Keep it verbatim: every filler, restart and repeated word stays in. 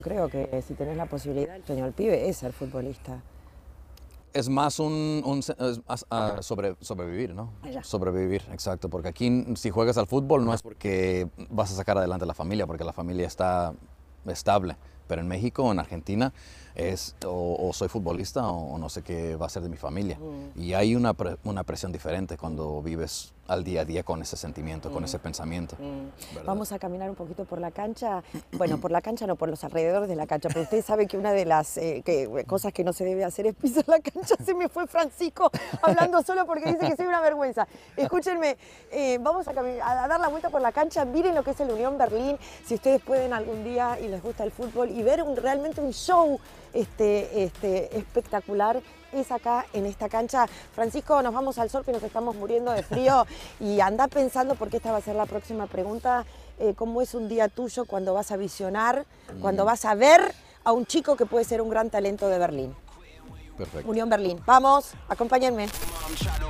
Creo que si tenés la posibilidad, el sueño del pibe es ser futbolista. Es más un, un es más, uh, sobre, sobrevivir, ¿no? Allá. Sobrevivir, exacto. Porque aquí si juegas al fútbol no es porque vas a sacar adelante a la familia, porque la familia está estable. Pero en México, en Argentina, es o, o soy futbolista o, o no sé qué va a ser de mi familia. Mm. Y hay una, pre, una presión diferente cuando vives al día a día con ese sentimiento, mm. con ese pensamiento. Mm. Vamos a caminar un poquito por la cancha. Bueno, por la cancha no, por los alrededores de la cancha. Pero usted sabe que una de las eh, que, cosas que no se debe hacer es pisar la cancha. Se me fue Francisco hablando solo porque dice que soy una vergüenza. Escúchenme, eh, vamos a, a dar la vuelta por la cancha. Miren lo que es el Unión Berlín. Si ustedes pueden algún día y les gusta el fútbol y ver un, realmente un show este, este, espectacular, es acá en esta cancha. Francisco, nos vamos al sol que nos estamos muriendo de frío y anda pensando, porque esta va a ser la próxima pregunta, eh, cómo es un día tuyo cuando vas a visionar, mm. cuando vas a ver a un chico que puede ser un gran talento de Berlín. Perfecto. Unión Berlín. Vamos, acompáñenme.